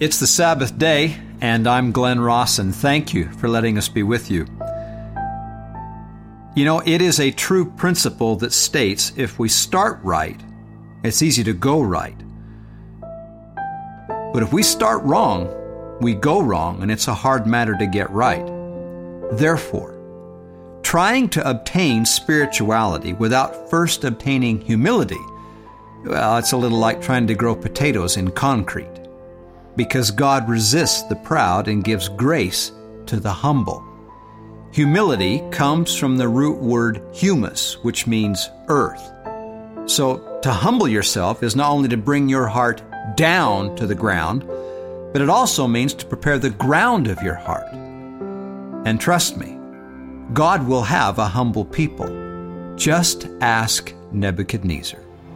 It's the Sabbath day, and I'm Glenn Ross, and thank you for letting us be with you. You know, it is a true principle that states if we start right, it's easy to go right. But if we start wrong, we go wrong, and it's a hard matter to get right. Therefore, trying to obtain spirituality without first obtaining humility, well, it's a little like trying to grow potatoes in concrete. Because God resists the proud and gives grace to the humble. Humility comes from the root word humus, which means earth. So to humble yourself is not only to bring your heart down to the ground, but it also means to prepare the ground of your heart. And trust me, God will have a humble people. Just ask Nebuchadnezzar.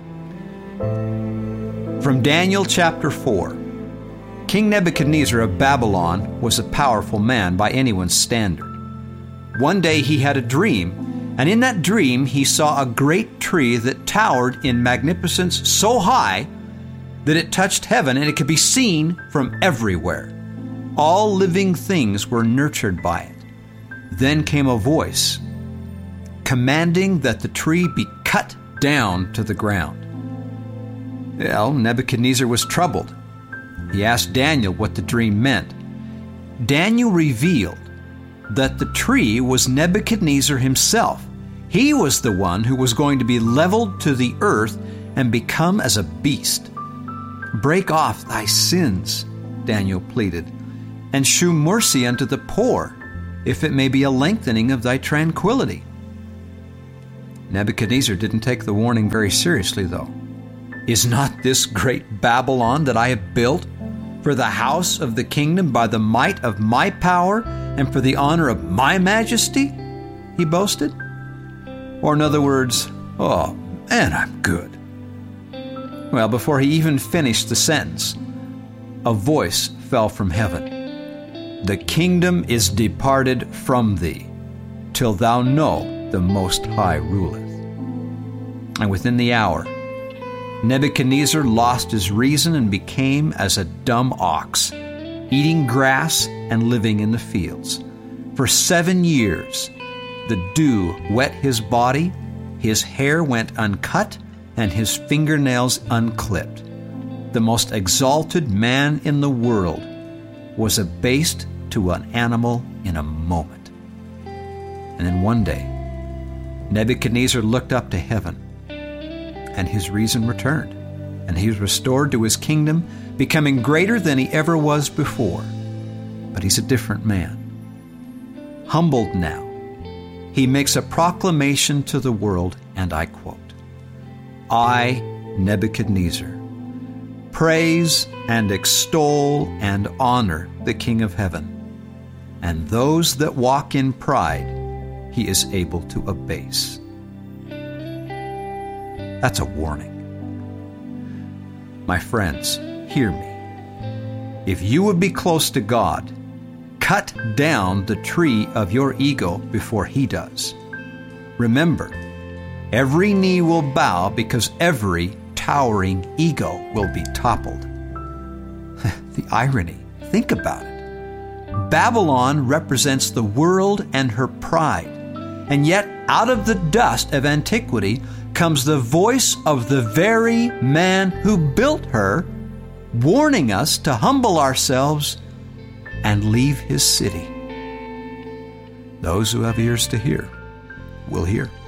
From Daniel chapter 4. King Nebuchadnezzar of Babylon was a powerful man by anyone's standard. One day he had a dream, and in that dream he saw a great tree that towered in magnificence so high that it touched heaven and it could be seen from everywhere. All living things were nurtured by it. Then came a voice commanding that the tree be cut down to the ground. Well, Nebuchadnezzar was troubled. He asked Daniel what the dream meant. Daniel revealed that the tree was Nebuchadnezzar himself. He was the one who was going to be leveled to the earth and become as a beast. Break off thy sins, Daniel pleaded, and shew mercy unto the poor, if it may be a lengthening of thy tranquility. Nebuchadnezzar didn't take the warning very seriously, though. Is not this great Babylon that I have built for the house of the kingdom by the might of my power and for the honor of my majesty? He boasted. Or in other words, oh man, I'm good. Well, before he even finished the sentence, a voice fell from heaven. The kingdom is departed from thee, till thou know the Most High ruleth. And within the hour, Nebuchadnezzar lost his reason and became as a dumb ox, eating grass and living in the fields. For 7 years, the dew wet his body, his hair went uncut, and his fingernails unclipped. The most exalted man in the world was abased to an animal in a moment. And then one day, Nebuchadnezzar looked up to heaven, and his reason returned, and he was restored to his kingdom, becoming greater than he ever was before. But he's a different man. Humbled now, he makes a proclamation to the world, and I quote, I, Nebuchadnezzar, praise and extol and honor the King of heaven, and those that walk in pride he is able to abase. That's a warning. My friends, hear me. If you would be close to God, cut down the tree of your ego before he does. Remember, every knee will bow because every towering ego will be toppled. The irony, think about it. Babylon represents the world and her pride, and yet out of the dust of antiquity comes the voice of the very man who built her, warning us to humble ourselves and leave his city. Those who have ears to hear will hear.